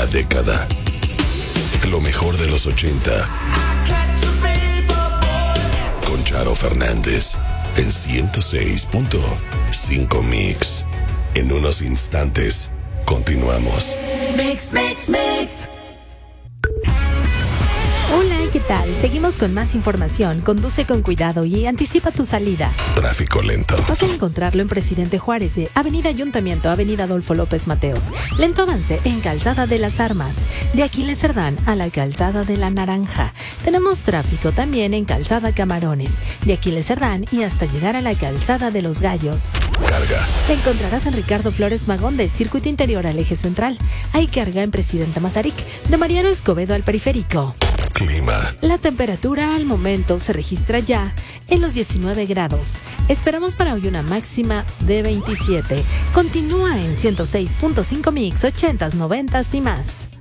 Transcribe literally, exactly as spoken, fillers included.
la década. Lo mejor de los ochenta. Con Charo Fernández en ciento seis punto cinco Mix. En unos instantes, continuamos. Mix, mix, mix. Hola, ¿qué tal? Seguimos con más información. Conduce con cuidado y anticipa tu salida. Tráfico lento. Vas a encontrarlo en Presidente Juárez, de Avenida Ayuntamiento, Avenida Adolfo López Mateos. Lento avance en Calzada de las Armas. De Aquiles Cerdán a la Calzada de la Naranja. Tenemos tráfico también en Calzada Camarones. De Aquiles Cerdán y hasta llegar a la Calzada de los Gallos. Carga. Te encontrarás en Ricardo Flores Magón, de Circuito Interior al Eje Central. Hay carga en Presidenta Mazarik. De Mariano Escobedo al Periférico. Clima. La temperatura al momento se registra ya en los diecinueve grados. Esperamos para hoy una máxima de veintisiete. Continúa en ciento seis punto cinco Mix, ochentas, noventas y más.